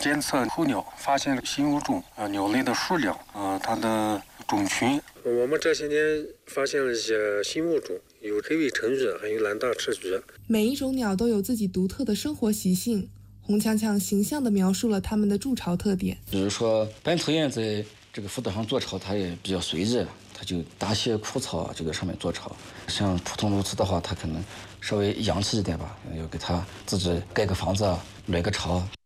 监测候鸟，发现了新物种，鸟类的数量，它的种群。我们这些年发现了一些新物种，有黑尾橙菊，还有蓝大赤菊。 每一种鸟都有自己独特的生活习性，洪强强形象地描述了它们的筑巢特点。 比如说本土雁在这个浮岛上筑巢，它也比较随意，它就搭些枯草这个上面筑巢。像普通鸬鹚的话，它可能稍微洋气一点吧，要给它自己盖个房子，垒个巢。